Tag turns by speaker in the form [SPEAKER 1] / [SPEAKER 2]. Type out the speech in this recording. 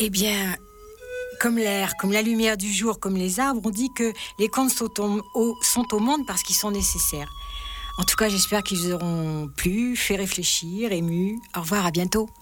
[SPEAKER 1] Eh bien, comme l'air, comme la lumière du jour, comme les arbres, on dit que les contes sont au monde parce qu'ils sont nécessaires. En tout cas, j'espère qu'ils auront plu, fait réfléchir, ému. Au revoir, à bientôt.